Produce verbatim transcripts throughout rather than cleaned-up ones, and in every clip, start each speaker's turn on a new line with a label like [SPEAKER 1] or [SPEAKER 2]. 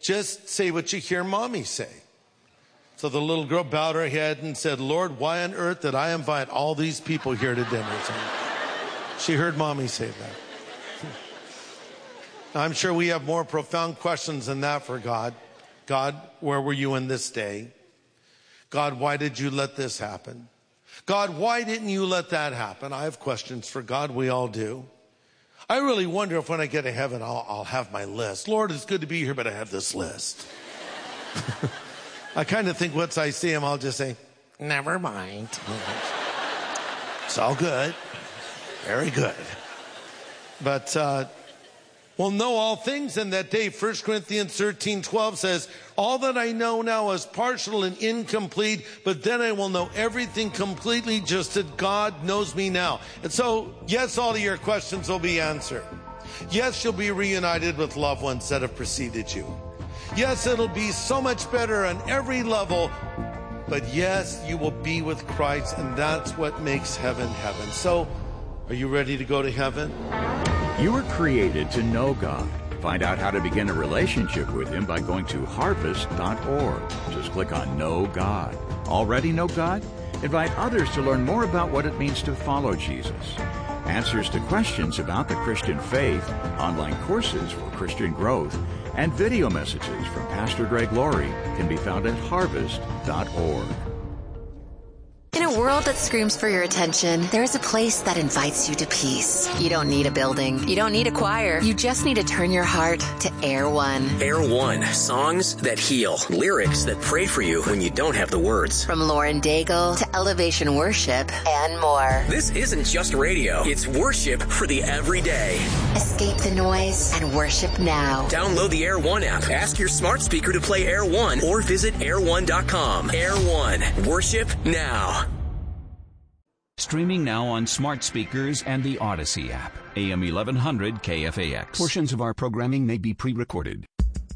[SPEAKER 1] just say what you hear Mommy say. So the little girl bowed her head and said, Lord, why on earth did I invite all these people here to dinner? So she heard Mommy say that. I'm sure we have more profound questions than that for God. God, where were you in this day? God, why did you let this happen? God, why didn't you let that happen? I have questions for God. We all do. I really wonder if when I get to heaven, I'll, I'll have my list. Lord, it's good to be here, but I have this list. I kind of think once I see him, I'll just say, never mind. It's all good. Very good. But uh, we'll know all things in that day. First Corinthians thirteen twelve says, all that I know now is partial and incomplete, but then I will know everything completely just as God knows me now. And so, yes, all of your questions will be answered. Yes, you'll be reunited with loved ones that have preceded you. Yes, it'll be so much better on every level. But yes, you will be with Christ, and that's what makes heaven heaven. So, are you ready to go to heaven?
[SPEAKER 2] You were created to know God. Find out how to begin a relationship with Him by going to harvest dot org. Just click on Know God. Already know God? Invite others to learn more about what it means to follow Jesus. Answers to questions about the Christian faith, online courses for Christian growth, and video messages from Pastor Greg Laurie can be found at harvest dot org.
[SPEAKER 3] In a world that screams for your attention, there is a place that invites you to peace. You don't need a building. You don't need a choir. You just need to turn your heart to Air One.
[SPEAKER 4] Air One, songs that heal, lyrics that pray for you when you don't have the words.
[SPEAKER 3] From Lauren Daigle to Elevation Worship and more.
[SPEAKER 4] This isn't just radio. It's worship for the everyday.
[SPEAKER 3] Escape the noise and worship now.
[SPEAKER 4] Download the Air One app. Ask your smart speaker to play Air One or visit air one dot com. Air One, worship now.
[SPEAKER 5] Streaming now on smart speakers and the Odyssey app. A M eleven hundred K F A X. Portions of our programming may be pre-recorded.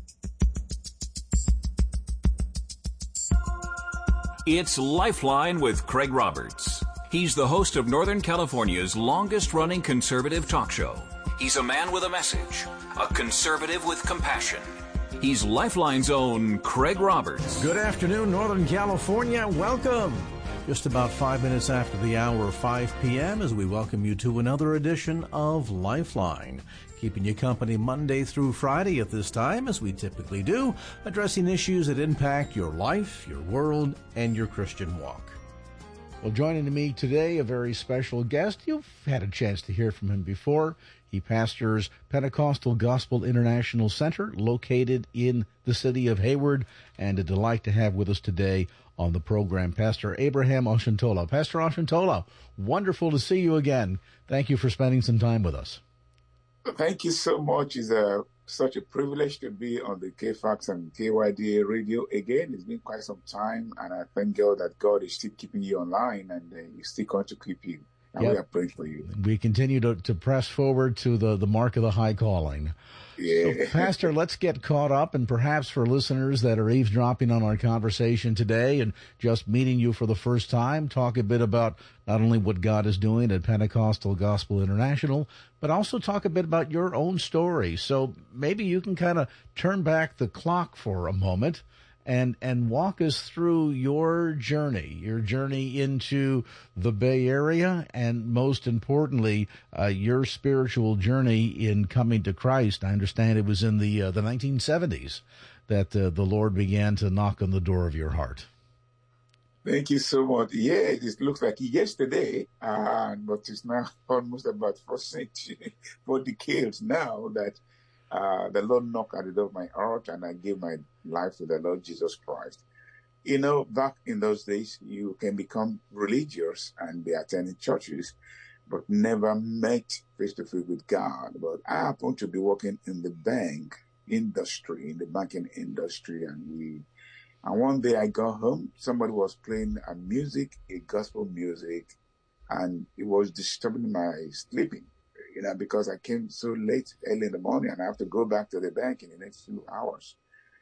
[SPEAKER 5] It's Lifeline with Craig Roberts. He's the host of Northern California's longest-running conservative talk show. He's a man with a message, a conservative with compassion. He's Lifeline's own Craig Roberts.
[SPEAKER 6] Good afternoon, Northern California. Welcome. Just about five minutes after the hour of five p.m. as we welcome you to another edition of Lifeline. Keeping you company Monday through Friday at this time, as we typically do, addressing issues that impact your life, your world, and your Christian walk. Well, joining me today, a very special guest. You've had a chance to hear from him before. He pastors Pentecostal Gospel International Center, located in the city of Hayward, and a delight to have with us today on the program, Pastor Abraham Oshintola. Pastor Oshintola, wonderful to see you again. Thank you for spending some time with us.
[SPEAKER 7] Thank you so much. It's a, such a privilege to be on the K F A X and K Y D A radio again. It's been quite some time, and I thank God that God is still keeping you online, and uh, He's still going to keep you. And yep. We are praying for you.
[SPEAKER 6] We continue to, to press forward to the, the mark of the high calling.
[SPEAKER 7] Yeah.
[SPEAKER 6] So, Pastor, let's get caught up, and perhaps for listeners that are eavesdropping on our conversation today and just meeting you for the first time, talk a bit about not only what God is doing at Pentecostal Gospel International, but also talk a bit about your own story. So maybe you can kind of turn back the clock for a moment and and walk us through your journey, your journey into the Bay Area, and most importantly, uh, your spiritual journey in coming to Christ. I understand it was in the uh, the nineteen seventies that uh, the Lord began to knock on the door of your heart.
[SPEAKER 7] Thank you so much. Yeah, it looks like yesterday, uh, but it's now almost about four centuries, four decades now that Uh, the Lord knocked at the door of my heart, and I gave my life to the Lord Jesus Christ. You know, back in those days, you can become religious and be attending churches, but never met face-to-face with God. But I happened to be working in the bank industry, in the banking industry, and we, and one day I got home, somebody was playing a music, a gospel music, and it was disturbing my sleeping. You know, because I came so late, early in the morning, and I have to go back to the bank in the next few hours.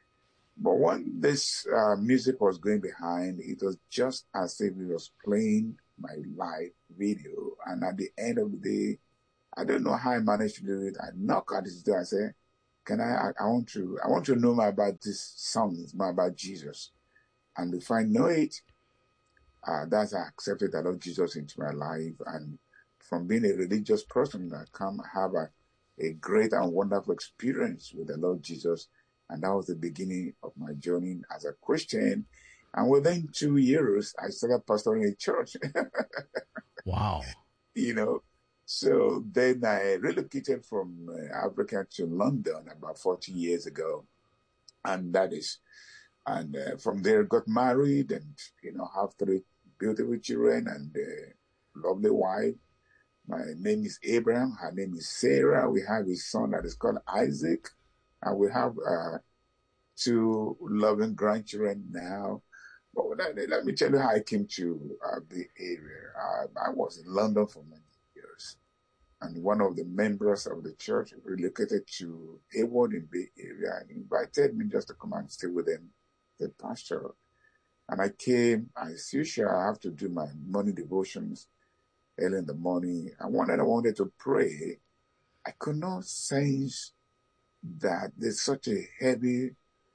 [SPEAKER 7] But when this uh, music was going behind, it was just as if it was playing my live video. And at the end of the day, I don't know how I managed to do it. I knock at his door. I say, can I, I, I want to, I want to know more about these songs, more about Jesus. And if I know it, uh, that's I accepted the Lord Jesus into my life. And from being a religious person, I come have a, a great and wonderful experience with the Lord Jesus. And that was the beginning of my journey as a Christian. And within two years, I started pastoring a church.
[SPEAKER 6] Wow.
[SPEAKER 7] You know, so then I relocated from uh, Africa to London about forty years ago. And that is, and uh, from there got married and, you know, have three beautiful children and a lovely wife. My name is Abraham. Her name is Sarah. We have a son that is called Isaac. And we have uh, two loving grandchildren now. But let, let me tell you how I came to uh, the area. Uh, I was in London for many years. And one of the members of the church relocated to Hayward in Bay Area and invited me just to come and stay with him, the pastor. And I came, as usual, I have to do my morning devotions early in the morning. And when I wanted to pray, I could not sense that there's such a heavy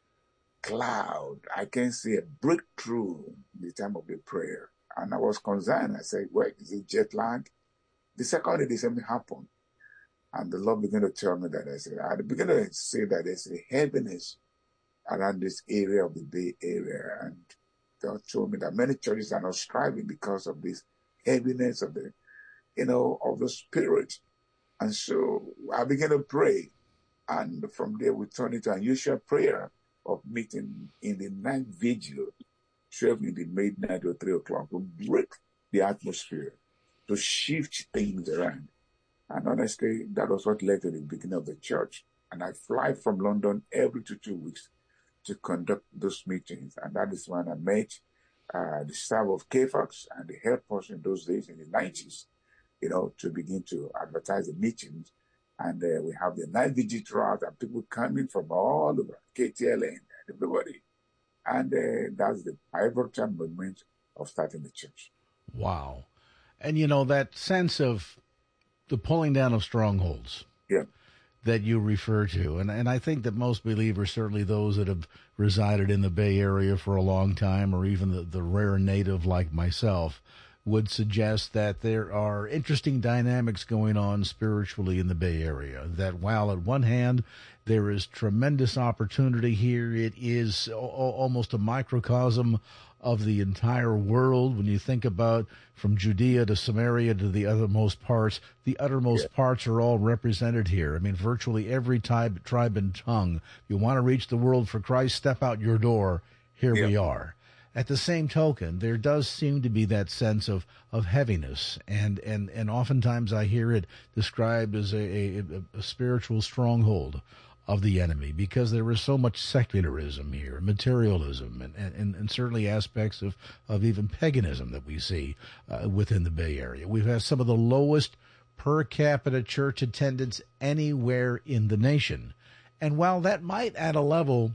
[SPEAKER 7] cloud. I can see a breakthrough in the time of the prayer. And I was concerned. I said, wait, is it jet lag? The second day, the same thing happened. And the Lord began to tell me that. I said, I began to say that there's a heaviness around this area of the Bay Area. And God told me that many churches are not striving because of this heaviness of the, you know, of the spirit. And so I began to pray. And from there, we turned into an unusual prayer of meeting in the night vigil, twelve in the midnight or three o'clock, to break the atmosphere, to shift things around. And honestly, that was what led to the beginning of the church. And I fly from London every two, two weeks to conduct those meetings. And that is when I met uh, the staff of K F A X and the head person in those days in the nineties, you know, to begin to advertise the meetings. And uh, we have the night vigil throughout, and people coming from all over, K T L N and everybody. And uh, that's the pivotal moment of starting the church.
[SPEAKER 6] Wow. And, you know, that sense of the pulling down of strongholds
[SPEAKER 7] yeah.
[SPEAKER 6] that you refer to, and, and I think that most believers, certainly those that have resided in the Bay Area for a long time, or even the, the rare native like myself, would suggest that there are interesting dynamics going on spiritually in the Bay Area. That while at one hand there is tremendous opportunity here, it is o- almost a microcosm of the entire world. When you think about from Judea to Samaria to the uttermost parts, the uttermost yeah. parts are all represented here. I mean, virtually every tribe, tribe and tongue. If you want to reach the world for Christ, step out your door. Here yeah. we are. At the same token, there does seem to be that sense of, of heaviness, and, and, and oftentimes I hear it described as a, a, a spiritual stronghold of the enemy, because there is so much secularism here, materialism, and, and, and certainly aspects of, of even paganism that we see uh, within the Bay Area. We've had some of the lowest per capita church attendance anywhere in the nation. And while that might at a level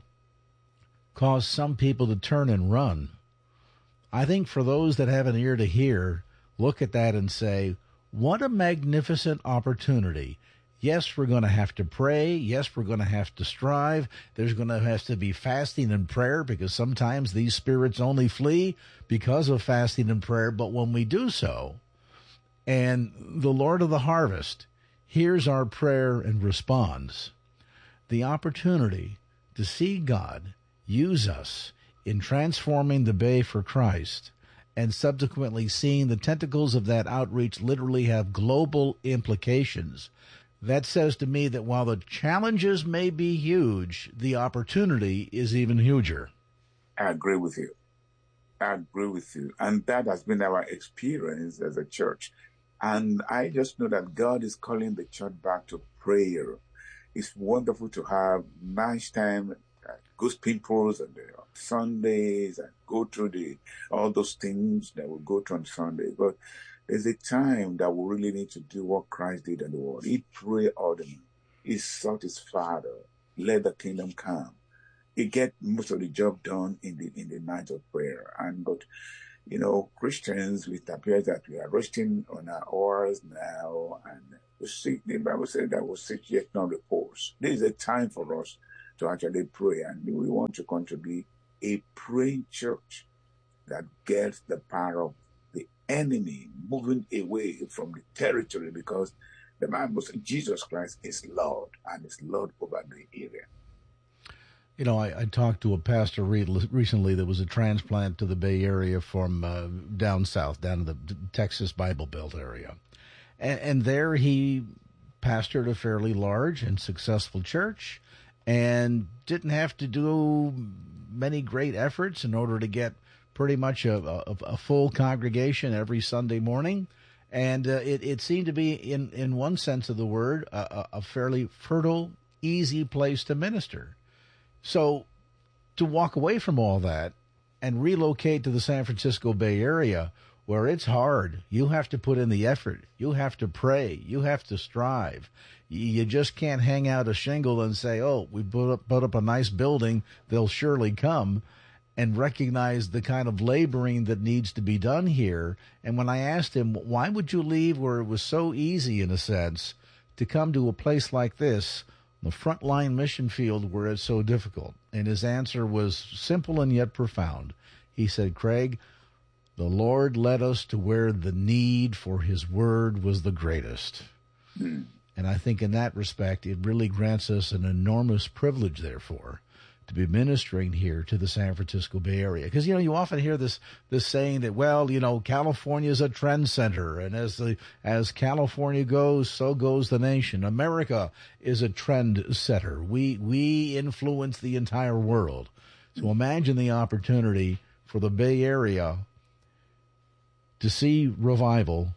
[SPEAKER 6] cause some people to turn and run, I think for those that have an ear to hear, look at that and say, what a magnificent opportunity. Yes, we're going to have to pray. Yes, we're going to have to strive. There's going to have to be fasting and prayer, because sometimes these spirits only flee because of fasting and prayer. But when we do so, and the Lord of the harvest hears our prayer and responds, the opportunity to see God use us in transforming the Bay for Christ, and subsequently seeing the tentacles of that outreach literally have global implications, that says to me that while the challenges may be huge, the opportunity is even huger.
[SPEAKER 7] I agree with you. I agree with you. And that has been our experience as a church. And I just know that God is calling the church back to prayer. It's wonderful to have nice time, uh, good pimples and uh, Sundays, and go through the all those things that we go through on Sunday. But there's a time that we really need to do what Christ did in the world. He prayed ordinary. He sought his Father. Let the kingdom come. He get most of the job done in the in the night of prayer. And but you know, Christians, it appears that we are resting on our oars now, and we seek, the Bible says that we seek yet not repose. This is a time for us to actually pray, and we want to contribute a praying church that gets the power of the enemy moving away from the territory, because the Bible says Jesus Christ is Lord and is Lord over the area.
[SPEAKER 6] You know, I, I talked to a pastor re- recently that was a transplant to the Bay Area from uh, down south, down in the Texas Bible Belt area. And, and there he pastored a fairly large and successful church and didn't have to do many great efforts in order to get pretty much a, a, a full congregation every Sunday morning. And uh, it, it seemed to be, in, in one sense of the word, a, a fairly fertile, easy place to minister. So to walk away from all that and relocate to the San Francisco Bay Area, where it's hard, you have to put in the effort, you have to pray, you have to strive. You just can't hang out a shingle and say, oh, we put up, put up a nice building, they'll surely come, and recognize the kind of laboring that needs to be done here. And when I asked him, why would you leave where it was so easy, in a sense, to come to a place like this, the frontline mission field where it's so difficult? And his answer was simple and yet profound. He said, Craig, the Lord led us to where the need for his word was the greatest. Mm. And I think in that respect, it really grants us an enormous privilege, therefore, to be ministering here to the San Francisco Bay Area. Because, you know, you often hear this this saying that, well, you know, California is a trend center, and as the as California goes, so goes the nation. America is a trend setter. We we influence the entire world. So imagine the opportunity for the Bay Area to see revival,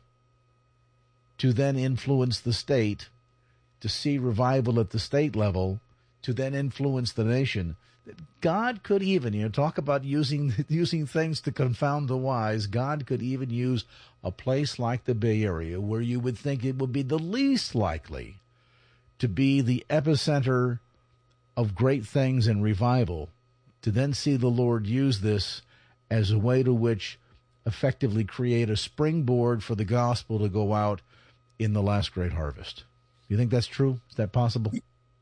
[SPEAKER 6] to then influence the state, to see revival at the state level, to then influence the nation. God could even, you know, talk about using using things to confound the wise. God could even use a place like the Bay Area, where you would think it would be the least likely to be the epicenter of great things and revival, to then see the Lord use this as a way to which effectively create a springboard for the gospel to go out in the last great harvest. Do you think that's true? Is that possible?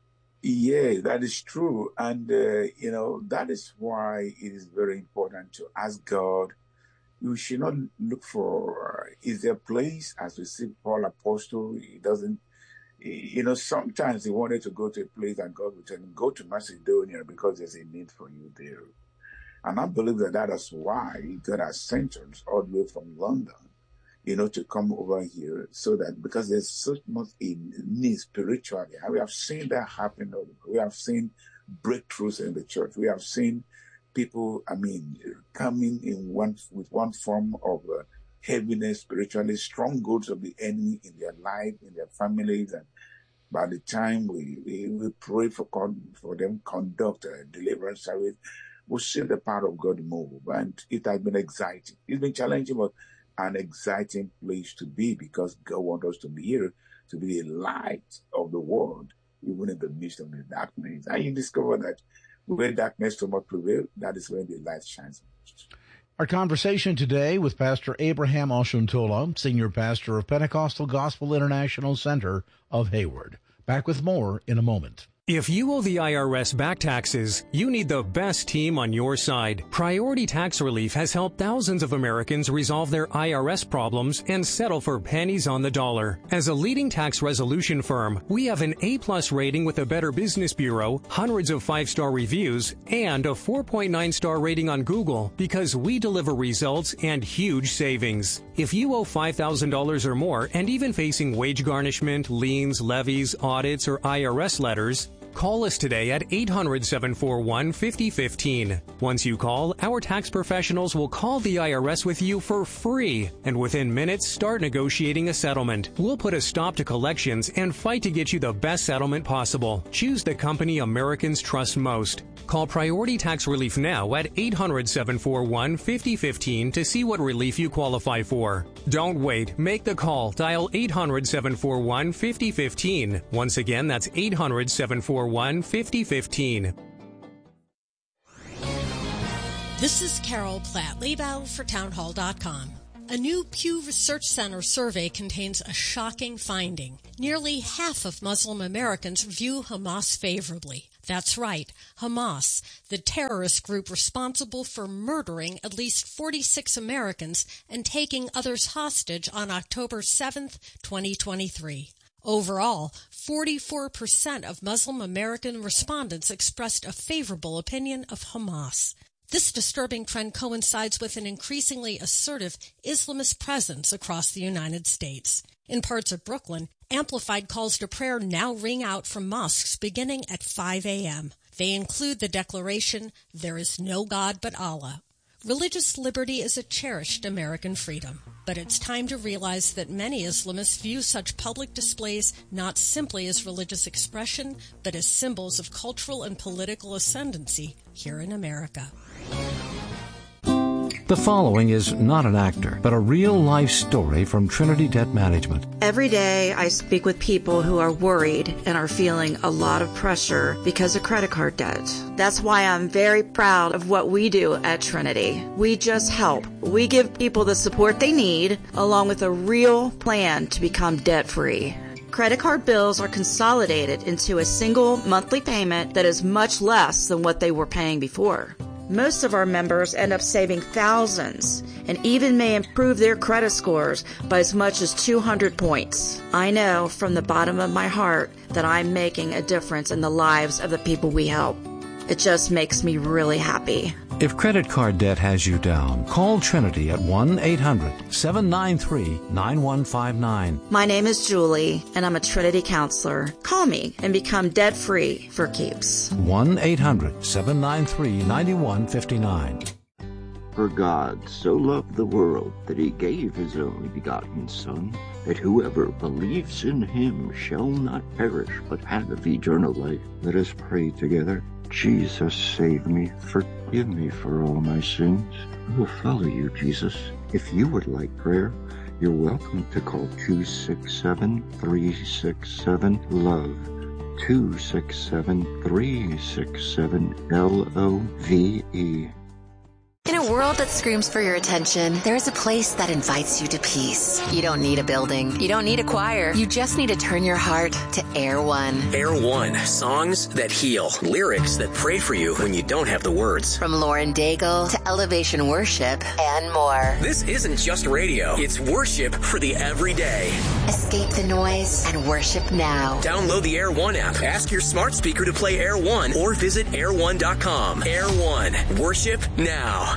[SPEAKER 7] Yeah, that is true. And, uh, you know, that is why it is very important to ask God. You should not look for, uh, is there a place, as we see Paul Apostle, he doesn't, you know, sometimes he wanted to go to a place and God would tell him, go to Macedonia because there's a need for you there. And I believe that that is why God has sent us all the way from London, you know, to come over here, so that, because there's so much in need spiritually. And we have seen that happen. We have seen breakthroughs in the church. We have seen people, I mean, coming in one with one form of uh, heaviness spiritually, strongholds of the enemy in their life, in their families. And by the time we, we, we pray for, for them, conduct a deliverance service, we'll see the power of God move. And it has been exciting. It's been challenging, but an exciting place to be, because God wants us to be here to be the light of the world, even in the midst of the darkness. And you discover that where darkness so much prevails, that is where the light shines most.
[SPEAKER 6] Our conversation today with Pastor Abraham Oshuntola, Senior Pastor of Pentecostal Gospel International Center of Hayward. Back with more in a moment.
[SPEAKER 8] If you owe the I R S back taxes, you need the best team on your side. Priority Tax Relief has helped thousands of Americans resolve their I R S problems and settle for pennies on the dollar. As a leading tax resolution firm, we have an A-plus rating with the Better Business Bureau, hundreds of five-star reviews, and a four point nine star rating on Google, because we deliver results and huge savings. If you owe five thousand dollars or more and even facing wage garnishment, liens, levies, audits, or I R S letters, call us today at eight hundred, seven four one, five oh one five. Once you call, our tax professionals will call the I R S with you for free, and within minutes start negotiating a settlement. We'll put a stop to collections and fight to get you the best settlement possible. Choose the company Americans trust most. Call Priority Tax Relief now at eight hundred, seven four one, five oh one five to see what relief you qualify for. Don't wait. Make the call. Dial eight hundred, seven four one, five oh one five. Once again, that's eight hundred, seven four one, five oh one five.
[SPEAKER 9] This is Carol Platt-Liebau for townhall dot com. A new Pew Research Center survey contains a shocking finding. Nearly half of Muslim Americans view Hamas favorably. That's right, Hamas, the terrorist group responsible for murdering at least forty-six Americans and taking others hostage on October seventh, twenty twenty-three. Overall, forty-four percent of Muslim American respondents expressed a favorable opinion of Hamas. This disturbing trend coincides with an increasingly assertive Islamist presence across the United States. In parts of Brooklyn, amplified calls to prayer now ring out from mosques beginning at five a.m. They include the declaration, "There is no God but Allah." Religious liberty is a cherished American freedom, but it's time to realize that many Islamists view such public displays not simply as religious expression, but as symbols of cultural and political ascendancy here in America.
[SPEAKER 8] The following is not an actor, but a real-life story from Trinity Debt Management.
[SPEAKER 10] Every day I speak with people who are worried and are feeling a lot of pressure because of credit card debt. That's why I'm very proud of what we do at Trinity. We just help. We give people the support they need, along with a real plan to become debt-free. Credit card bills are consolidated into a single monthly payment that is much less than what they were paying before. Most of our members end up saving thousands and even may improve their credit scores by as much as two hundred points. I know from the bottom of my heart that I'm making a difference in the lives of the people we help. It just makes me really happy.
[SPEAKER 8] If credit card debt has you down, call Trinity at one eight hundred seven nine three nine one five nine.
[SPEAKER 10] My name is Julie, and I'm a Trinity counselor. Call me and become debt-free for keeps.
[SPEAKER 8] one eight hundred seven nine three nine one five nine.
[SPEAKER 11] For God so loved the world that he gave his only begotten Son, that whoever believes in him shall not perish, but have eternal life. Let us pray together. Jesus, save me. Forgive me for all my sins. I will follow you, Jesus. If you would like prayer, you're welcome to call two six seven, three six seven, LOVE. two six seven, three six seven, L O V E.
[SPEAKER 3] In a world that screams for your attention, there is a place that invites you to peace. You don't need a building. You don't need a choir. You just need to turn your heart to Air One.
[SPEAKER 4] Air One, songs that heal, lyrics that pray for you when you don't have the words.
[SPEAKER 3] From Lauren Daigle to Elevation Worship and more.
[SPEAKER 4] This isn't just radio. It's worship for the everyday.
[SPEAKER 3] Escape the noise and worship now.
[SPEAKER 4] Download the Air One app. Ask your smart speaker to play Air One or visit air one dot com. Air One, worship now.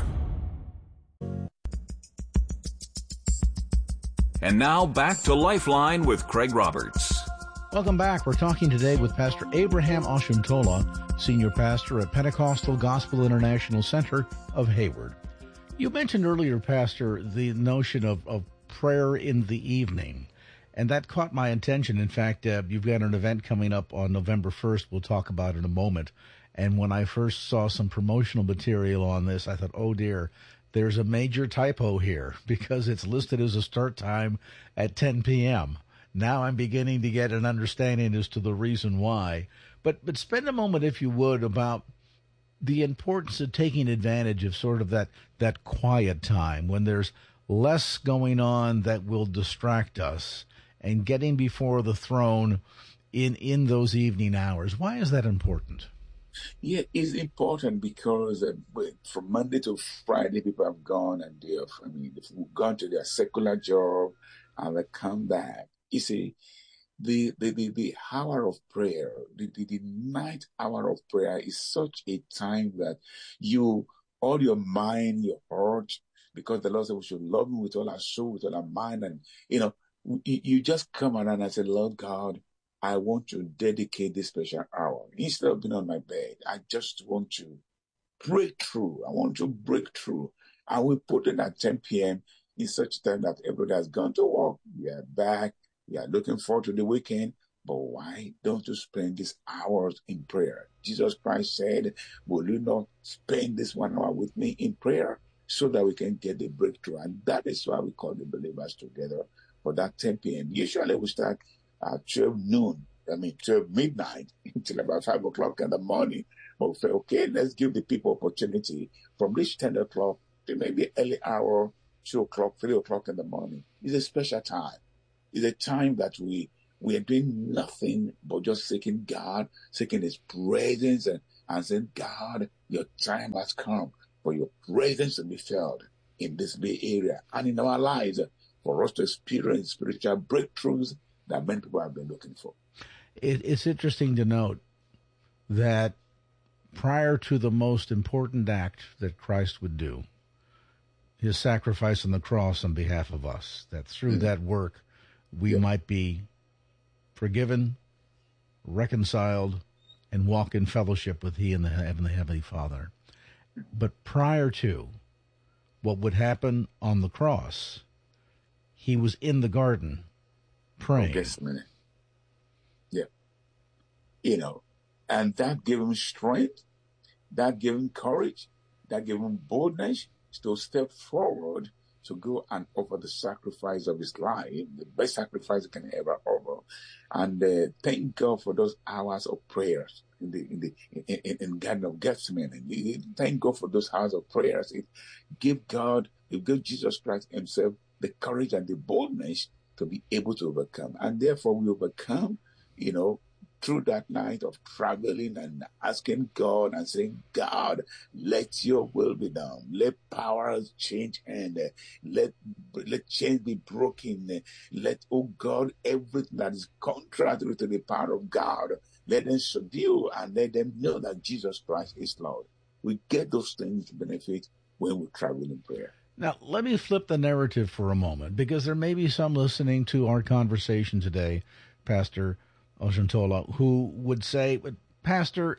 [SPEAKER 5] And now back to Lifeline with Craig Roberts.
[SPEAKER 6] Welcome back. We're talking today with Pastor Abraham Oshuntola, Senior Pastor at Pentecostal Gospel International Center of Hayward. You mentioned earlier, Pastor, the notion of, of prayer in the evening, and that caught my attention. In fact, uh, you've got an event coming up on November first we'll talk about in a moment. And when I first saw some promotional material on this, I thought, oh, dear, there's a major typo here because it's listed as a start time at ten p.m. Now I'm beginning to get an understanding as to the reason why. But but spend a moment, if you would, about the importance of taking advantage of sort of that, that quiet time when there's less going on that will distract us and getting before the throne in, in those evening hours. Why is that important?
[SPEAKER 7] Yeah, it's important because uh, from Monday to Friday, people have gone and they have, I mean, they've gone to their secular job and they come back. You see, the the, the, the hour of prayer, the, the, the night hour of prayer is such a time that you, all your mind, your heart, because the Lord said we should love him with all our soul, with all our mind, and, you know, you, you just come around and say, Lord God, I want to dedicate this special hour. Instead of being on my bed, I just want to break through. I want to break through. I will put it at ten p.m. in such time that everybody has gone to work. We are back. We are looking forward to the weekend. But why don't you spend these hours in prayer? Jesus Christ said, will you not spend this one hour with me in prayer so that we can get the breakthrough? And that is why we call the believers together for that ten p.m. Usually we start at twelve noon, I mean twelve midnight until about five o'clock in the morning. But say, okay, let's give the people opportunity from this ten o'clock to maybe early hour, two o'clock, three o'clock in the morning. It's a special time. It's a time that we we are doing nothing but just seeking God, seeking His presence, and, and saying, God, your time has come for your presence to be felt in this Bay Area and in our lives, for us to experience spiritual breakthroughs that many people have been looking for.
[SPEAKER 6] It, it's interesting to note that prior to the most important act that Christ would do, his sacrifice on the cross on behalf of us, that through mm-hmm. that work we yeah. might be forgiven, reconciled, and walk in fellowship with he and the Heavenly, Heavenly Father. But prior to what would happen on the cross, he was in the garden praying.
[SPEAKER 7] Oh, just a minute. Yeah. You know, and that gave him strength, that gave him courage, that gave him boldness to step forward to go and offer the sacrifice of his life, the best sacrifice he can ever offer. And uh, thank God for those hours of prayers in the in the in, in, in Garden of Gethsemane. And thank God for those hours of prayers. It give God, it give Jesus Christ himself the courage and the boldness to be able to overcome. And therefore we overcome, you know, through that night of traveling and asking God and saying, God, let your will be done. Let powers change and uh, let let change be broken. Uh, let, oh God, everything that is contrary to the power of God, let them subdue and let them know that Jesus Christ is Lord. We get those things to benefit when we travel in prayer.
[SPEAKER 6] Now, let me flip the narrative for a moment, because there may be some listening to our conversation today, Pastor Oshuntola, who would say, Pastor,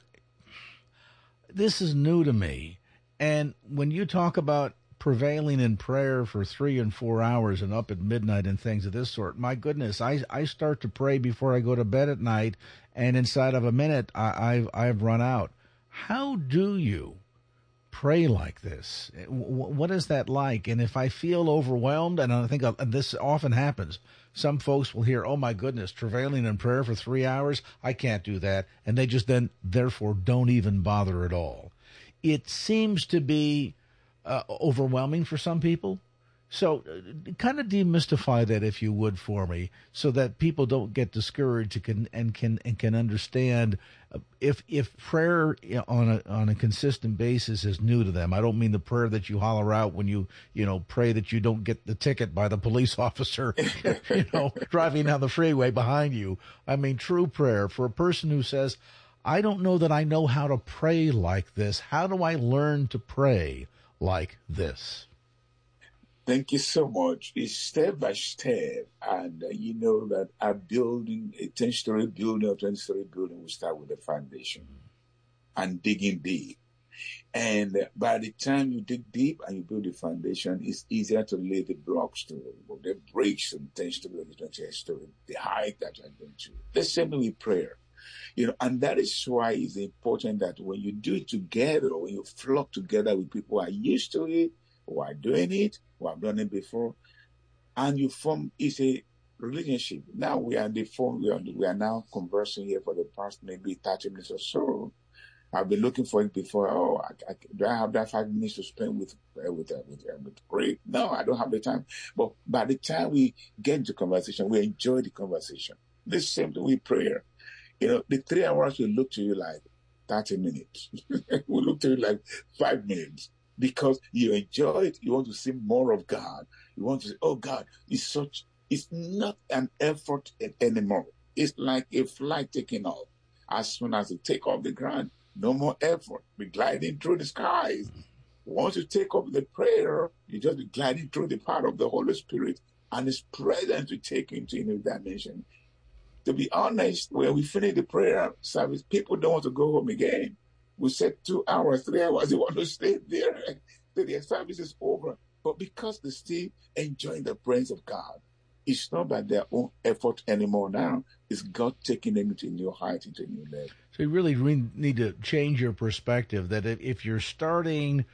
[SPEAKER 6] this is new to me. And when you talk about prevailing in prayer for three and four hours and up at midnight and things of this sort, my goodness, I, I start to pray before I go to bed at night, and inside of a minute, I, I've, I've run out. How do you pray like this? What is that like? And if I feel overwhelmed, and I think this often happens, some folks will hear, oh my goodness, travailing in prayer for three hours, I can't do that. And they just then, therefore, don't even bother at all. It seems to be uh, overwhelming for some people. So uh, kind of demystify that, if you would, for me, so that people don't get discouraged and can and can, and can understand uh, if if prayer on a on a consistent basis is new to them. I don't mean the prayer that you holler out when you you know pray that you don't get the ticket by the police officer you know driving down the freeway behind you. I mean true prayer for a person who says, I don't know that I know how to pray like this. How do I learn to pray like this?
[SPEAKER 7] Thank you so much. It's step by step. And uh, you know that our building, a ten-story building or twenty-story building, we start with the foundation and digging deep. And uh, by the time you dig deep and you build the foundation, it's easier to lay the blocks to the bricks and ten-story or twenty-story, the height that you're going to. The same thing with prayer. You know, and that is why it's important that when you do it together, or when you flock together with people who are used to it, who are doing it, who have done it before, and you form, it's a relationship. Now we are on the phone, we are, we are now conversing here for the past maybe thirty minutes or so. I've been looking for it before. Oh, I, I, do I have that five minutes to spend with uh, with uh, with, uh, with Greg? No, I don't have the time. But by the time we get into conversation, we enjoy the conversation. The same thing with prayer. You know, the three hours will look to you like thirty minutes. will look to you like five minutes. Because you enjoy it, you want to see more of God. You want to say, oh, God, it's such, it's not an effort anymore. It's like a flight taking off. As soon as you take off the ground, no more effort. Be gliding through the skies. Once you take up the prayer, you just be gliding through the power of the Holy Spirit, and His presence to take you into a new dimension. To be honest, when we finish the prayer service, people don't want to go home again. We said two hours, three hours, they want to stay there till the service is over. But because they're still enjoying the presence of God, it's not by their own effort anymore now. It's God taking them into a new height, into a new level.
[SPEAKER 6] So you really need to change your perspective that if you're starting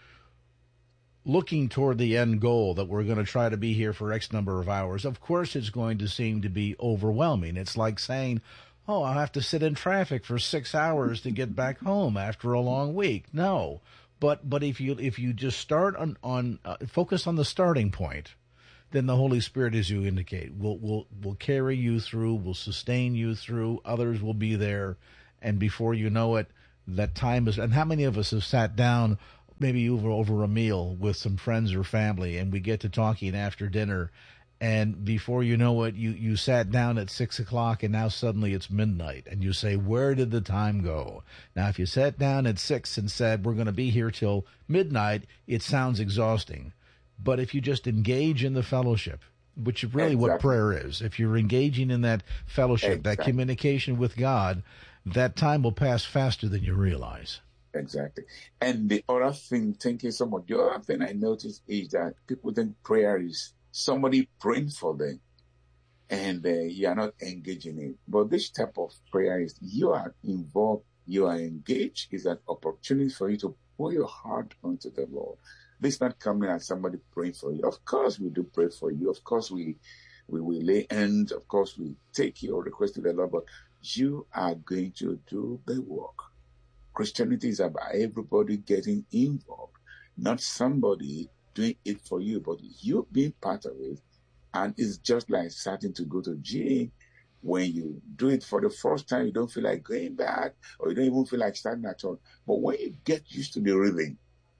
[SPEAKER 6] looking toward the end goal, that we're going to try to be here for X number of hours, of course it's going to seem to be overwhelming. It's like saying, oh, I'll have to sit in traffic for six hours to get back home after a long week. No. But but if you if you just start on, on uh, focus on the starting point, then the Holy Spirit, as you indicate, will will will carry you through, will sustain you through. Others will be there, and before you know it, that time is. And how many of us have sat down, maybe over over a meal with some friends or family, and we get to talking after dinner, and before you know it, you you sat down at six o'clock, and now suddenly it's midnight, and you say, where did the time go? Now, if you sat down at six and said, we're going to be here till midnight, it sounds exhausting. But if you just engage in the fellowship, which is really exactly what prayer is, if you're engaging in that fellowship, exactly. that communication with God, that time will pass faster than you realize.
[SPEAKER 7] Exactly. And the other thing, thinking some of the other thing I noticed is that people think prayer is somebody praying for them, and uh, you are not engaging in it. But this type of prayer is you are involved, you are engaged. Is an opportunity for you to pour your heart onto the Lord. This is not coming as somebody praying for you. Of course, we do pray for you. Of course, we we will lay hands. Of course, we take your request to the Lord. But you are going to do the work. Christianity is about everybody getting involved, not somebody doing it for you, but you being part of it. And it's just like starting to go to gym. When you do it for the first time, you don't feel like going back, or you don't even feel like starting at all. But when you get used to the rhythm,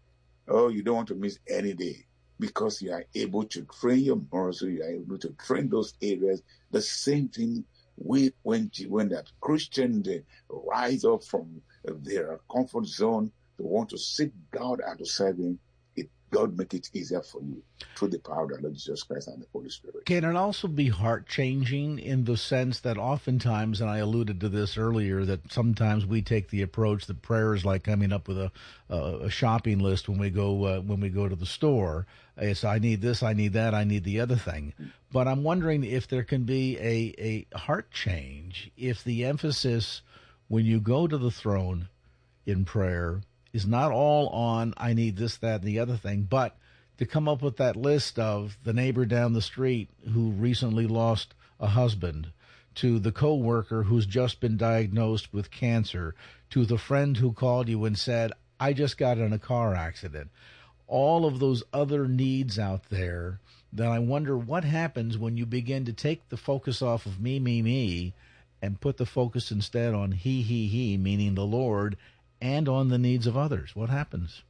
[SPEAKER 7] oh, you don't want to miss any day, because you are able to train your muscle, you are able to train those areas. The same thing with when when that Christian they rise up from their comfort zone, they want to seek God and to serve Him. God make it easier for you through the power of the Lord Jesus Christ and the Holy Spirit.
[SPEAKER 6] Can it also be heart-changing in the sense that oftentimes, and I alluded to this earlier, that sometimes we take the approach that prayer is like coming up with a, uh, a shopping list when we go uh, when we go to the store. It's I need this, I need that, I need the other thing. But I'm wondering if there can be a, a heart change if the emphasis when you go to the throne in prayer is not all on I need this, that, and the other thing, but to come up with that list of the neighbor down the street who recently lost a husband, to the coworker who's just been diagnosed with cancer, to the friend who called you and said, I just got in a car accident. All of those other needs out there, then I wonder what happens when you begin to take the focus off of me, me, me, and put the focus instead on he, he, he, meaning the Lord, and on the needs of others. What happens?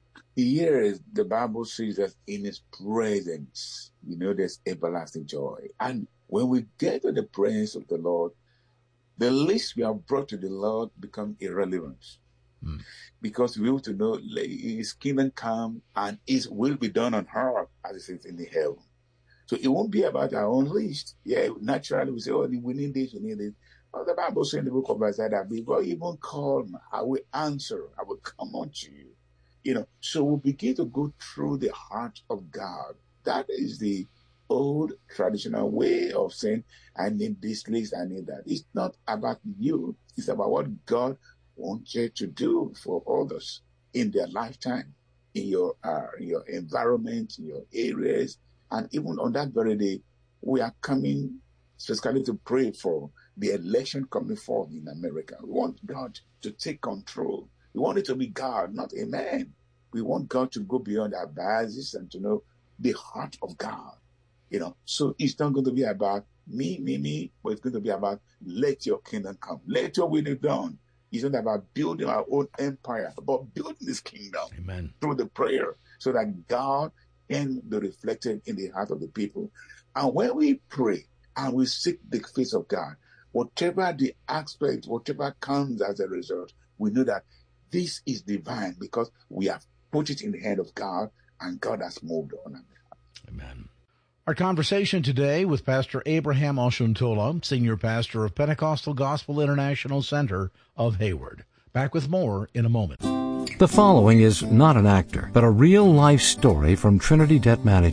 [SPEAKER 7] Here, the Bible says that in His presence, you know, there's everlasting joy. And when we get to the presence of the Lord, the least we have brought to the Lord become irrelevant. Mm. Because we have to know His kingdom come and His will be done on earth as it is in the heaven. So it won't be about our own list. Yeah, naturally we say, oh, we need this, we need this. Well, the Bible says in the book of Isaiah that before you even call me, I will answer, I will come unto you. You know, so we begin to go through the heart of God. That is the old traditional way of saying, I need this list, I need that. It's not about you. It's about what God wants you to do for others in their lifetime, in your uh, in your environment, in your areas. And even on that very day, we are coming specifically to pray for the election coming forth in America. We want God to take control. We want it to be God, not a man. We want God to go beyond our biases and to know the heart of God. You know, so it's not going to be about me, me, me, but it's going to be about let your kingdom come. Let your will be done. It's not about building our own empire, but building this kingdom.
[SPEAKER 6] Amen.
[SPEAKER 7] Through the prayer so that God can be reflected in the heart of the people. And when we pray and we seek the face of God, whatever the aspect, whatever comes as a result, we know that this is divine because we have put it in the hand of God and God has moved on it.
[SPEAKER 6] Amen. Our conversation today with Pastor Abraham Oshuntola, Senior Pastor of Pentecostal Gospel International Center of Hayward. Back with more in a moment.
[SPEAKER 12] The following is not an actor, but a real-life story from Trinity Debt Management.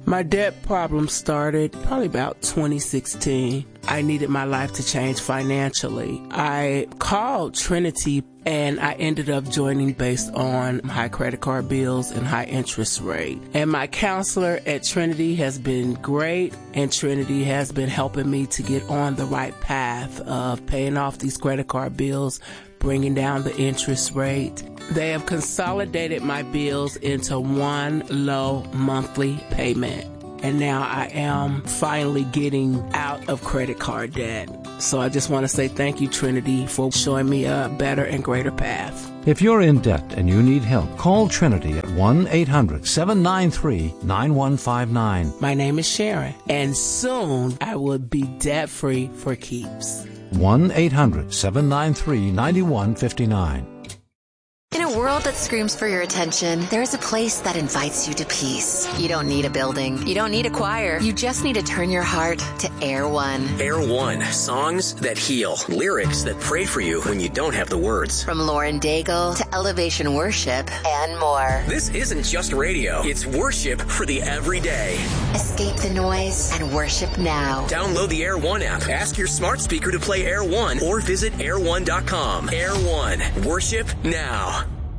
[SPEAKER 12] My debt problem started probably about twenty sixteen. I needed my life to change financially. I called Trinity and I ended up joining based on high credit card bills and high interest rate. And my counselor at Trinity has been great, and Trinity has been helping me to get on the right path of paying off these credit card bills, bringing down the interest rate. They have consolidated my bills into one low monthly payment. And now I am finally getting out of credit card debt. So I just want to say thank you, Trinity, for showing me a better and greater path.
[SPEAKER 6] If you're in debt and you need help, call Trinity at one eight hundred seven nine three nine one five nine.
[SPEAKER 12] My name is Sharon, and soon I will be debt-free for keeps.
[SPEAKER 6] one eight hundred seven nine three nine one five nine.
[SPEAKER 3] In a world that screams for your attention, there is a place that invites you to peace. You don't need a building. You don't need a choir. You just need to turn your heart to Air One.
[SPEAKER 4] Air One, songs that heal, lyrics that pray for you when you don't have the words.
[SPEAKER 3] From Lauren Daigle to Elevation Worship and more.
[SPEAKER 4] This isn't just radio. It's worship for the everyday.
[SPEAKER 3] Escape the noise and worship now.
[SPEAKER 4] Download the Air One app. Ask your smart speaker to play Air One or visit air one dot com. Air One, worship now.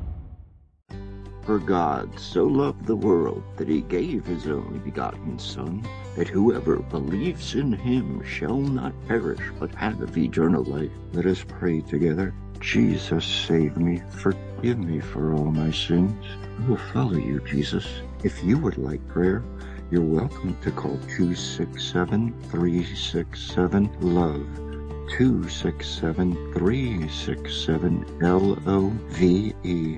[SPEAKER 11] For God so loved the world that he gave his only begotten Son, that whoever believes in him shall not perish, but have eternal life. Let us pray together. Jesus, save me. Forgive me for all my sins. I will follow you, Jesus. If you would like prayer, you're welcome to call two six seven, three six seven, LOVE. two six seven, three six seven, L O V E.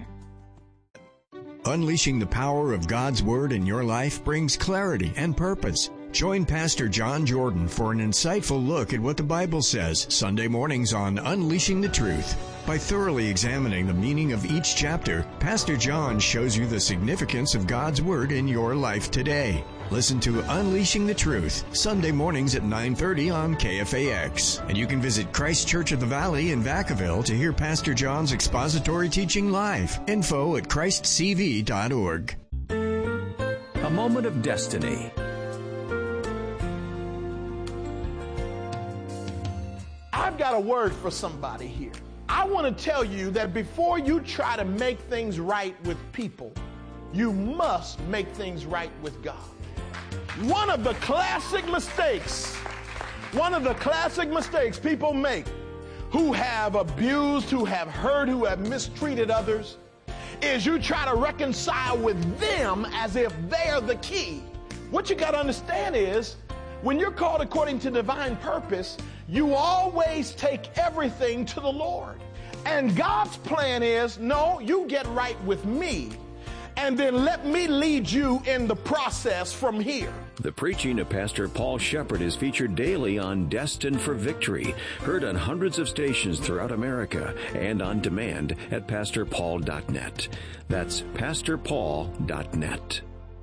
[SPEAKER 13] Unleashing the power of God's Word in your life brings clarity and purpose. Join Pastor John Jordan for an insightful look at what the Bible says Sunday mornings on Unleashing the Truth. By thoroughly examining the meaning of each chapter, Pastor John shows you the significance of God's Word in your life today. Listen to Unleashing the Truth, Sunday mornings at nine thirty on K F A X. And you can visit Christ Church of the Valley in Vacaville to hear Pastor John's expository teaching live. Info at christ c v dot org.
[SPEAKER 5] A moment of destiny.
[SPEAKER 14] I've got a word for somebody here. I want to tell you that before you try to make things right with people, you must make things right with God. One of the classic mistakes, one of the classic mistakes people make who have abused, who have hurt, who have mistreated others, is you try to reconcile with them as if they're the key. What you got to understand is, when you're called according to divine purpose, you always take everything to the Lord. And God's plan is, no, you get right with me, and then let me lead you in the process from here.
[SPEAKER 15] The preaching of Pastor Paul Shepard is featured daily on Destined for Victory, heard on hundreds of stations throughout America and on demand at pastor paul dot net. That's pastor paul dot net.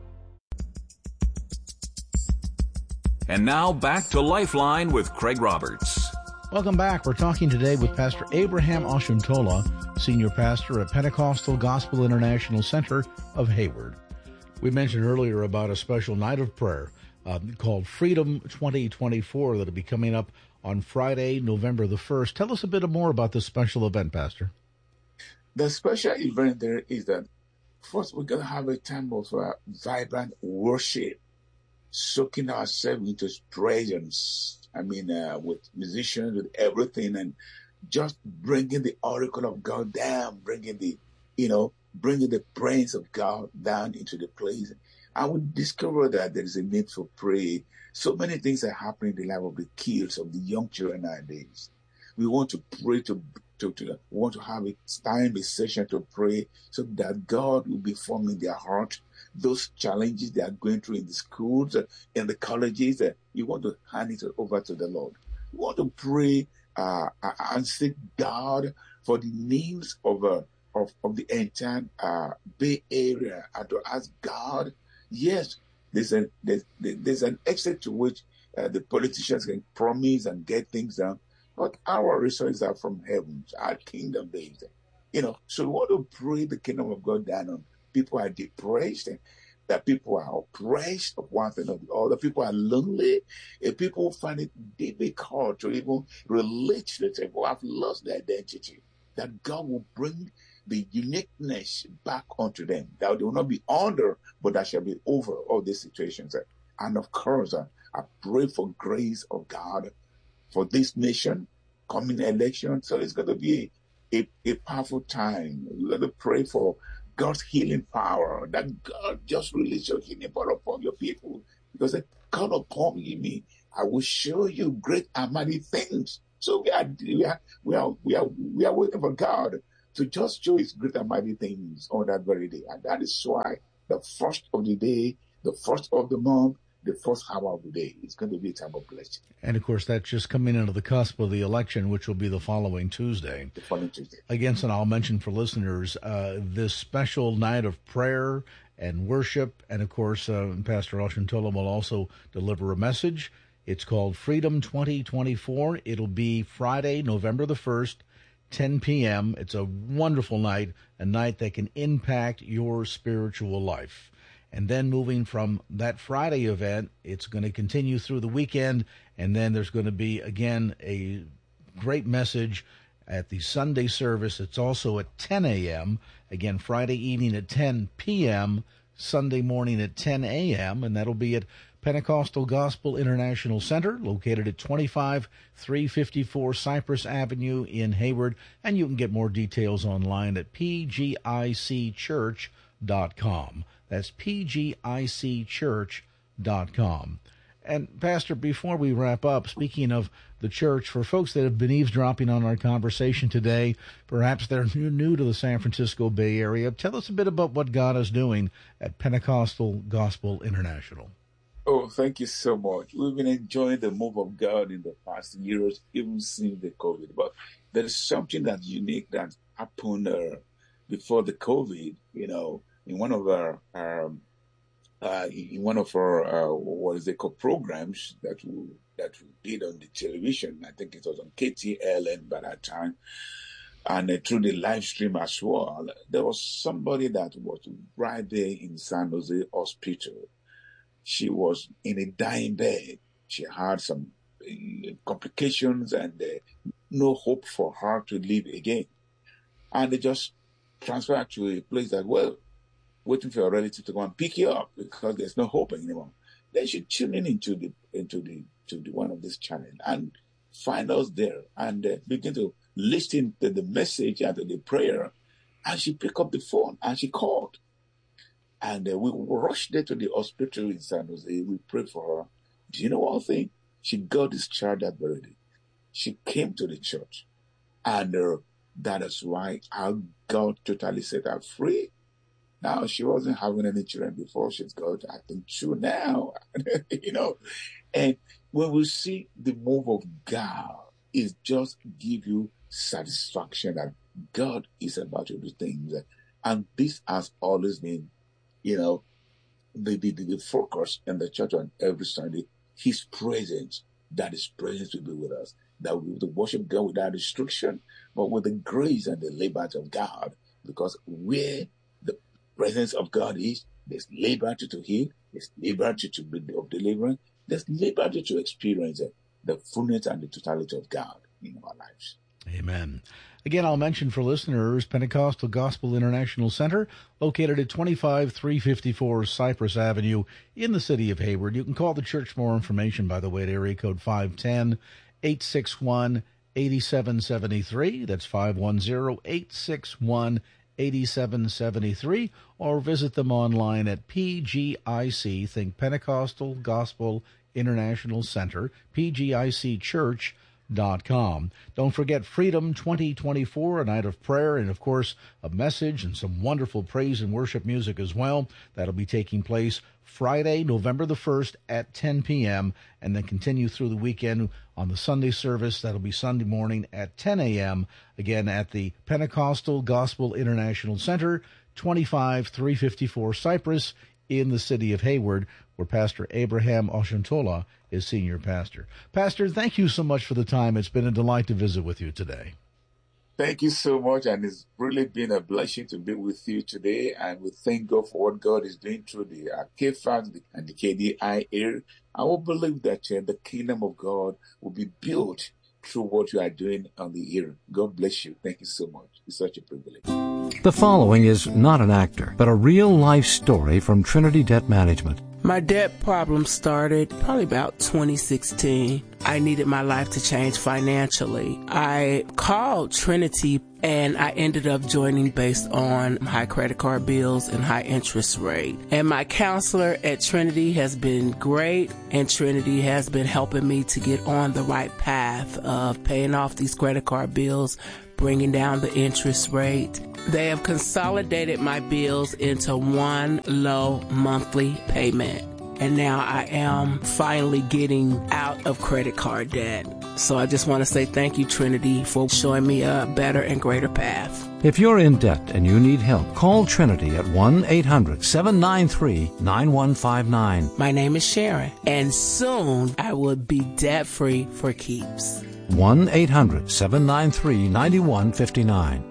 [SPEAKER 5] And now back to Lifeline with Craig Roberts.
[SPEAKER 6] Welcome back. We're talking today with Pastor Abraham Oshuntola, Senior Pastor at Pentecostal Gospel International Center of Hayward. We mentioned earlier about a special night of prayer uh, called Freedom twenty twenty-four that will be coming up on Friday, November the first. Tell us a bit more about this special event, Pastor.
[SPEAKER 7] The special event there is that first we're going to have a time of uh, vibrant worship, soaking ourselves into his presence. I mean, uh, with musicians, with everything, and just bringing the oracle of God down, bringing the, you know, bringing the presence of God down into the place. I would discover that there is a need for prayer. So many things are happening in the life of the kids, of the young children nowadays. We want to pray to, to, to we want to have a time, a session to pray so that God will be forming their heart. Those challenges they are going through in the schools, in the colleges, uh, you want to hand it over to the Lord. You want to pray uh, and seek God for the needs of uh, of, of the entire uh, Bay Area, and to ask God. Yes, there's a there's, there's an extent to which uh, the politicians can promise and get things done, but our resources are from heaven, our kingdom based. You know, so we want to pray the kingdom of God down on people who are depressed, and that people are oppressed of one thing or the other. People are lonely. And people find it difficult to even relate to the people who have lost their identity. That God will bring the uniqueness back onto them. That they will not be under, but that shall be over all these situations. And of course, I, I pray for grace of God for this nation, coming election. So it's going to be a, a, a powerful time. We're going to pray for God's healing power, that God just release your healing power upon your people. Because they call upon me, I will show you great and mighty things. So we are, we are, we are, we are, we are waiting for God to just show his great and mighty things on that very day. And that is why the first of the day, the first of the month, the first hour of the day is going to be a time of blessing.
[SPEAKER 6] And, of course, that's just coming into the cusp of the election, which will be the following Tuesday.
[SPEAKER 7] The following Tuesday.
[SPEAKER 6] Again, and I'll mention for listeners, uh, this special night of prayer and worship, and, of course, uh, Pastor Oshintola will also deliver a message. It's called Freedom twenty twenty-four. It'll be Friday, November the first, ten p.m. It's a wonderful night, a night that can impact your spiritual life. And then moving from that Friday event, it's going to continue through the weekend, and then there's going to be, again, a great message at the Sunday service. It's also at ten a.m., again, Friday evening at ten p.m., Sunday morning at ten a.m., and that'll be at Pentecostal Gospel International Center, located at twenty-five three fifty-four Cypress Avenue in Hayward, and you can get more details online at p g i c church dot com. That's p g i c church dot com. And, Pastor, before we wrap up, speaking of the church, for folks that have been eavesdropping on our conversation today, perhaps they're new, new to the San Francisco Bay Area, tell us a bit about what God is doing at Pentecostal Gospel International.
[SPEAKER 7] Oh, thank you so much. We've been enjoying the move of God in the past years, even since the COVID. But there is something that's unique that happened uh, before the COVID, you know, in one of our, um, uh, in one of our, uh, what is it called, programs that we, that we did on the television. I think it was on K T L N by that time. And uh, through the live stream as well, there was somebody that was right there in San Jose Hospital. She was in a dying bed. She had some uh, complications and uh, no hope for her to live again. And they just transferred her to a place that, well, waiting for a relative to go and pick you up because there's no hope anymore. Then she tuned in into the into the to the one of this channel and find us there and uh, begin to listen to the message and to the prayer. And she picked up the phone and she called. And uh, we rushed there to the hospital in San Jose. We prayed for her. Do you know one thing? She got discharged that very day. She came to the church. And uh, that is why our God totally set her free. Now, she wasn't having any children before. She's got, I think, two now. you know. And when we see the move of God, it just give you satisfaction that God is about to do things. And this has always been, you know, the, the, the focus in the church on every Sunday, his presence, that his presence will be with us, that we will worship God without restriction, but with the grace and the liberty of God, because where the presence of God is, there's liberty to heal, there's liberty to be of deliverance, there's liberty to experience it, the fullness and the totality of God in our lives.
[SPEAKER 6] Amen. Again, I'll mention for listeners, Pentecostal Gospel International Center, located at twenty-five three fifty-four Cypress Avenue in the city of Hayward. You can call the church for more information, by the way, at area code five one zero, eight six one, eight seven seven three. That's five one zero, eight six one, eight seven seven three. Or visit them online at P G I C, think Pentecostal Gospel International Center, P G I C Church dot com. Don't forget Freedom twenty twenty-four, a night of prayer and, of course, a message and some wonderful praise and worship music as well. That'll be taking place Friday, November the first at ten p.m. and then continue through the weekend on the Sunday service. That'll be Sunday morning at ten a.m. again at the Pentecostal Gospel International Center, twenty-five three fifty-four Cypress in the city of Hayward, where Pastor Abraham Oshintola is senior pastor. Pastor, thank you so much for the time. It's been a delight to visit with you today.
[SPEAKER 7] Thank you so much, and it's really been a blessing to be with you today, and we thank God for what God is doing through the uh, K F A S and the K D I area. I will believe that uh, the kingdom of God will be built through what you are doing on the air. God bless you. Thank you so much. It's such a privilege.
[SPEAKER 6] The following is not an actor, but a real-life story from Trinity Debt Management.
[SPEAKER 12] My debt problem started probably about twenty sixteen. I needed my life to change financially. I called Trinity and I ended up joining based on high credit card bills and high interest rate. And my counselor at Trinity has been great, and Trinity has been helping me to get on the right path of paying off these credit card bills, bringing down the interest rate. They have consolidated my bills into one low monthly payment. And now I am finally getting out of credit card debt. So I just want to say thank you, Trinity, for showing me a better and greater path.
[SPEAKER 6] If you're in debt and you need help, call Trinity at one eight hundred seven nine three nine one five nine.
[SPEAKER 12] My name is Sharon, and soon I will be debt-free for keeps.
[SPEAKER 6] one eight hundred seven nine three nine one five nine.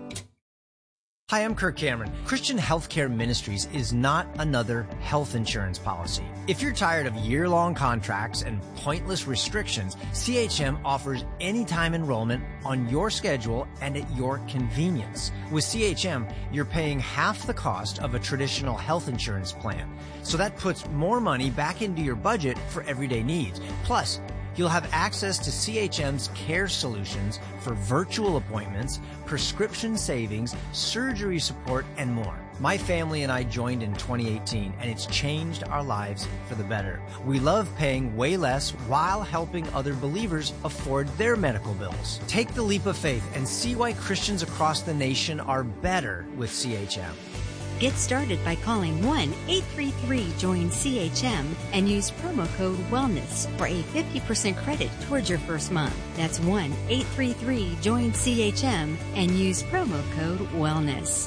[SPEAKER 16] Hi, I'm Kirk Cameron. Christian Healthcare Ministries is not another health insurance policy. If you're tired of year-long contracts and pointless restrictions, C H M offers anytime enrollment on your schedule and at your convenience. With C H M, you're paying half the cost of a traditional health insurance plan. So that puts more money back into your budget for everyday needs. Plus, you'll have access to C H M's care solutions for virtual appointments, prescription savings, surgery support, and more. My family and I joined in twenty eighteen, and it's changed our lives for the better. We love paying way less while helping other believers afford their medical bills. Take the leap of faith and see why Christians across the nation are better with C H M.
[SPEAKER 17] Get started by calling one eight three three join C H M and use promo code WELLNESS for a fifty percent credit towards your first month. That's one eight three three join C H M and use promo code WELLNESS.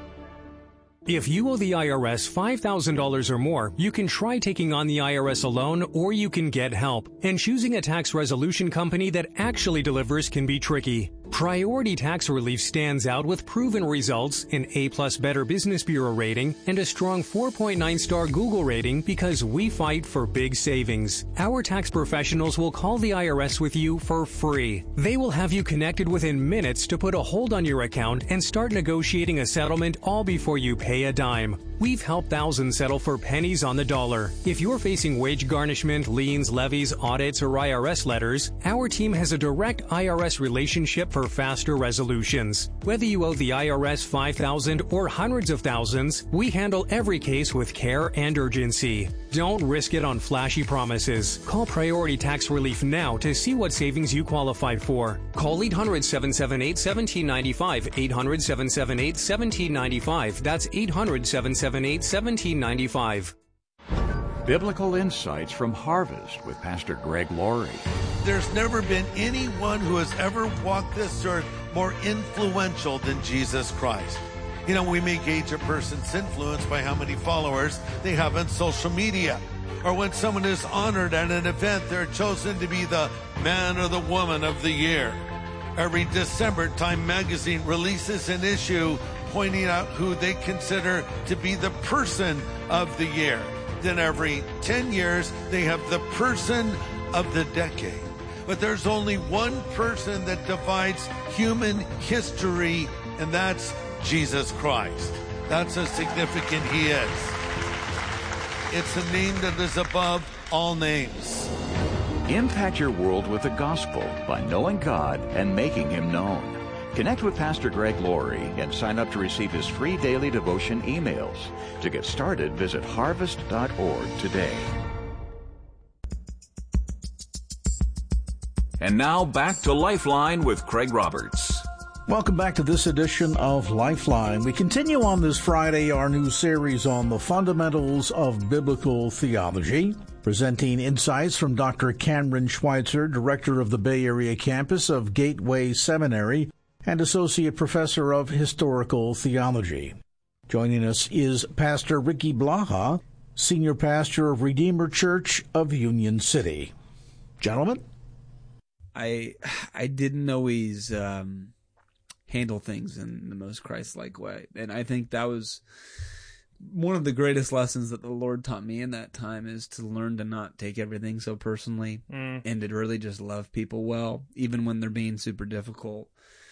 [SPEAKER 8] If you owe the I R S five thousand dollars or more, you can try taking on the I R S alone, or you can get help. And choosing a tax resolution company that actually delivers can be tricky. Priority Tax Relief stands out with proven results, an A-plus Better Business Bureau rating, and a strong four point nine star Google rating because we fight for big savings. Our tax professionals will call the I R S with you for free. They will have you connected within minutes to put a hold on your account and start negotiating a settlement all before you pay a dime. We've helped thousands settle for pennies on the dollar. If you're facing wage garnishment, liens, levies, audits, or I R S letters, our team has a direct I R S relationship for faster resolutions. Whether you owe the I R S five thousand dollars or hundreds of thousands, we handle every case with care and urgency. Don't risk it on flashy promises. Call Priority Tax Relief now to see what savings you qualify for. Call eight hundred seven seven eight one seven nine five, eight hundred seven seven eight one seven nine five. That's eight hundred seven seven eight one seven nine five.
[SPEAKER 2] Biblical Insights from Harvest with Pastor Greg Laurie.
[SPEAKER 1] There's never been anyone who has ever walked this earth more influential than Jesus Christ. You know, we may gauge a person's influence by how many followers they have on social media. Or when someone is honored at an event, they're chosen to be the man or the woman of the year. Every December, Time Magazine releases an issue pointing out who they consider to be the person of the year. Then every ten years, they have the person of the decade. But there's only one person that divides human history, and that's Jesus Christ. That's how significant he is. It's a name that is above all names.
[SPEAKER 2] Impact your world with the gospel by knowing God and making Him known. Connect with Pastor Greg Laurie and sign up to receive his free daily devotion emails. To get started, visit harvest dot org today.
[SPEAKER 5] And now back to Lifeline with Craig Roberts.
[SPEAKER 6] Welcome back to this edition of Lifeline. We continue on this Friday our new series on the fundamentals of biblical theology, presenting insights from Doctor Cameron Schweitzer, director of the Bay Area campus of Gateway Seminary and associate professor of historical theology. Joining us is Pastor Ricky Blaha, senior pastor of Redeemer Church of Union City. Gentlemen?
[SPEAKER 18] I I didn't know he's um, handle things in the most Christ-like way. And I think that was one of the greatest lessons that the Lord taught me in that time, is to learn to not take everything so personally mm. and to really just love people well, even when they're being super difficult,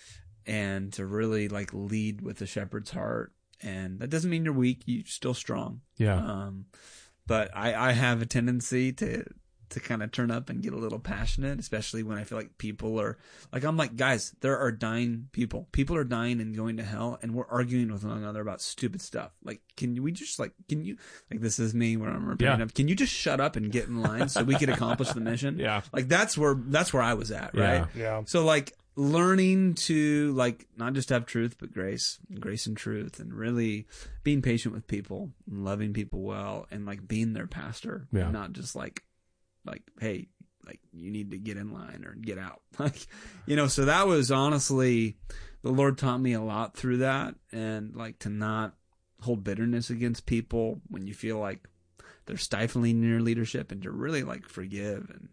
[SPEAKER 18] and to really like lead with the shepherd's heart. And that doesn't mean you're weak. You're still strong.
[SPEAKER 19] Yeah.
[SPEAKER 18] Um, but I, I have a tendency to, to kind of turn up and get a little passionate, especially when I feel like people are like, I'm like, guys, there are dying people. People are dying and going to hell, and we're arguing with one another about stupid stuff. Like, can we just like, can you, like, this is me where I'm repeating
[SPEAKER 19] yeah.
[SPEAKER 18] up. Can you just shut up and get in line so we could accomplish the mission?
[SPEAKER 19] Yeah.
[SPEAKER 18] Like, that's where, that's where I was at. Right.
[SPEAKER 19] Yeah. yeah.
[SPEAKER 18] So like learning to like, not just have truth, but grace, grace and truth, and really being patient with people and loving people well, and like being their pastor,
[SPEAKER 19] yeah.
[SPEAKER 18] and not just like, like, hey, like you need to get in line or get out. Like, you know, so that was honestly, the Lord taught me a lot through that, and like to not hold bitterness against people when you feel like they're stifling your leadership, and to really like forgive. And,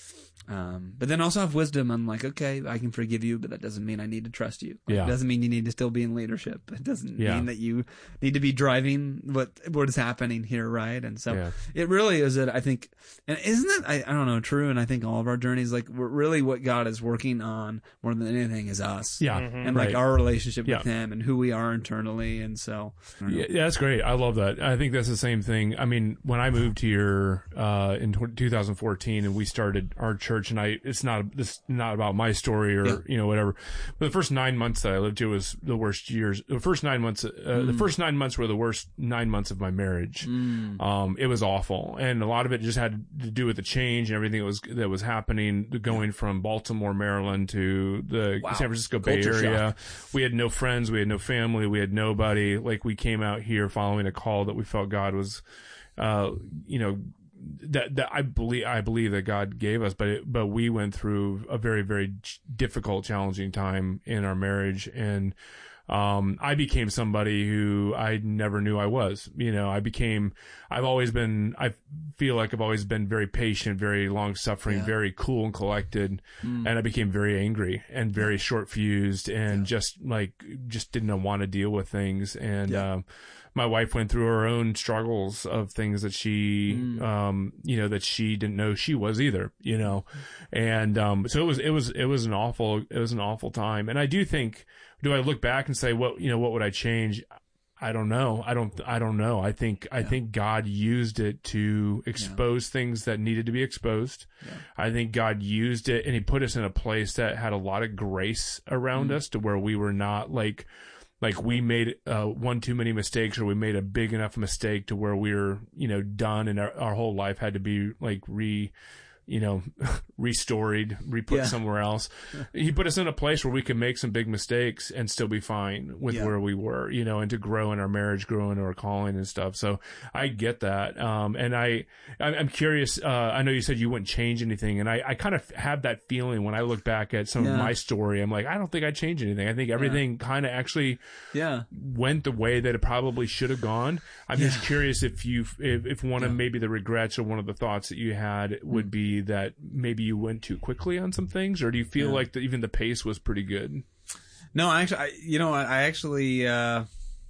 [SPEAKER 18] um, but then also have wisdom. I'm like, okay, I can forgive you, but that doesn't mean I need to trust you.
[SPEAKER 19] Yeah.
[SPEAKER 18] It doesn't mean you need to still be in leadership. It doesn't
[SPEAKER 19] yeah.
[SPEAKER 18] mean that you need to be driving what, what is happening here. Right. And so
[SPEAKER 19] yeah.
[SPEAKER 18] it really is that I think, and isn't that, I, I don't know, true. And I think all of our journeys, like we're really what God is working on more than anything is us.
[SPEAKER 19] Yeah.
[SPEAKER 18] Mm-hmm. And like
[SPEAKER 19] right.
[SPEAKER 18] our relationship
[SPEAKER 19] yeah.
[SPEAKER 18] with him and who we are internally. And so.
[SPEAKER 19] Yeah, yeah, that's great. I love that. I think that's the same thing. I mean, when I moved here, uh, in two thousand fourteen, and we started our church, and I, it's not, this not about my story or, yeah. you know, whatever. But the first nine months that I lived here was the worst years. The first nine months, uh, mm. the first nine months were the worst nine months of my marriage.
[SPEAKER 18] Mm.
[SPEAKER 19] Um, it was awful. And a lot of it just had to do with the change and everything that was, that was happening, going from Baltimore, Maryland to the wow. San Francisco Bay
[SPEAKER 18] Culture
[SPEAKER 19] Area.
[SPEAKER 18] shock.
[SPEAKER 19] We had no friends. We had no family. We had nobody. Like, we came out here following a call that we felt God was, uh, you know, that, that I believe, I believe that God gave us, but, it, but we went through a very, very difficult, challenging time in our marriage. And, um, I became somebody who I never knew I was. You know, I became, I've always been, I feel like I've always been very patient, very long suffering, yeah. very cool and collected. Mm. And I became very angry and very short fused, and yeah. just like, just didn't want to deal with things. And, yeah. um, my wife went through her own struggles of things that she, mm. um, you know, that she didn't know she was either, you know, and, um, so it was, it was, it was an awful, it was an awful time. And I do think, do I look back and say, what, you know, what would I change? I don't know. I don't, I don't know. I think, I yeah. think God used it to expose yeah. things that needed to be exposed. Yeah. I think God used it, and he put us in a place that had a lot of grace around mm. us, to where we were not like, like we made uh, one too many mistakes, or we made a big enough mistake to where we were, you know, done, and our, our whole life had to be like re, you know, restored, re-put yeah. somewhere else. He put us in a place where we could make some big mistakes and still be fine with yeah. where we were, you know, and to grow in our marriage, grow in our calling and stuff. So I get that. Um, and I, I'm curious, uh, I know you said you wouldn't change anything, and I, I kind of have that feeling when I look back at some yeah. of my story. I'm like, I don't think I'd change anything. I think everything yeah. kind of actually
[SPEAKER 18] yeah.
[SPEAKER 19] went the way that it probably should have gone. I'm yeah. just curious if you, if, if one yeah. of maybe the regrets or one of the thoughts that you had would mm. be that maybe you went too quickly on some things, or do you feel yeah. like the, even the pace was pretty good?
[SPEAKER 18] No, actually, I, you know, I, I actually, uh,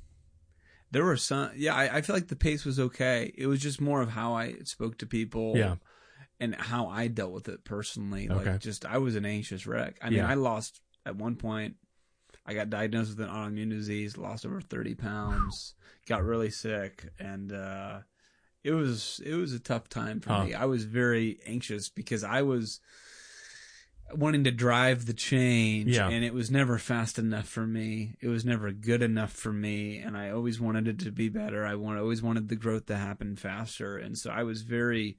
[SPEAKER 18] there were some, yeah, I, I feel like the pace was okay. It was just more of how I spoke to people,
[SPEAKER 19] yeah.
[SPEAKER 18] and how I dealt with it personally.
[SPEAKER 19] Okay.
[SPEAKER 18] Like, just, I was an anxious wreck. I mean,
[SPEAKER 19] yeah.
[SPEAKER 18] I lost, at one point, I got diagnosed with an autoimmune disease, lost over thirty pounds, got really sick, and, uh, It was it was a tough time for
[SPEAKER 19] huh.
[SPEAKER 18] me. I was very anxious because I was wanting to drive the change,
[SPEAKER 19] yeah.
[SPEAKER 18] and it was never fast enough for me. It was never good enough for me, and I always wanted it to be better. I want, always wanted the growth to happen faster, and so I was very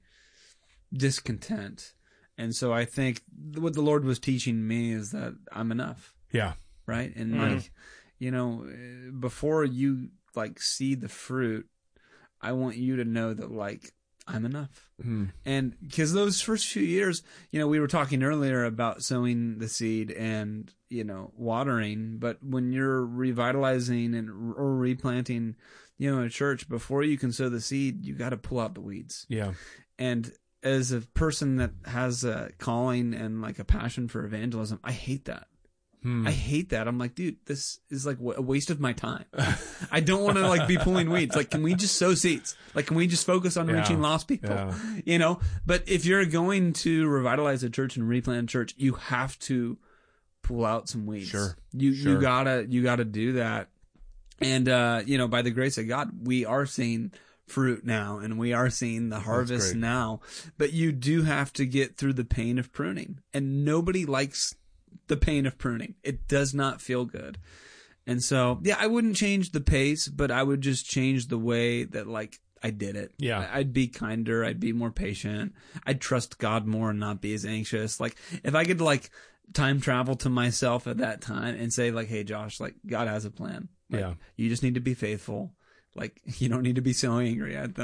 [SPEAKER 18] discontent. And so I think what the Lord was teaching me is that I'm enough.
[SPEAKER 19] Yeah.
[SPEAKER 18] Right? And
[SPEAKER 19] mm.
[SPEAKER 18] like, you know, before you like see the fruit, I want you to know that, like, I'm enough.
[SPEAKER 19] Mm.
[SPEAKER 18] And because those first few years, you know, we were talking earlier about sowing the seed and, you know, watering. But when you're revitalizing and or replanting, you know, a church, before you can sow the seed, you got to pull out the weeds.
[SPEAKER 19] Yeah.
[SPEAKER 18] And as a person that has a calling and like a passion for evangelism, I hate that. I hate that. I'm like, dude, this is like a waste of my time. I don't want to like be pulling weeds. Like, can we just sow seeds? Like, can we just focus on
[SPEAKER 19] Yeah.
[SPEAKER 18] reaching lost people?
[SPEAKER 19] Yeah.
[SPEAKER 18] You know, but if you're going to revitalize a church and replant a church, you have to pull out some weeds.
[SPEAKER 19] Sure.
[SPEAKER 18] You,
[SPEAKER 19] Sure.
[SPEAKER 18] you gotta, you gotta do that. And, uh, you know, by the grace of God, we are seeing fruit now and we are seeing the harvest
[SPEAKER 19] great.
[SPEAKER 18] now, but you do have to get through the pain of pruning, and nobody likes the pain of pruning. It does not feel good. And so, yeah, I wouldn't change the pace, but I would just change the way that like I did it.
[SPEAKER 19] Yeah.
[SPEAKER 18] I'd be kinder. I'd be more patient. I'd trust God more and not be as anxious. Like if I could like time travel to myself at that time and say like, hey, Josh, like God has a plan. Like,
[SPEAKER 19] Yeah.
[SPEAKER 18] you just need to be faithful. Like you don't need to be so angry at them.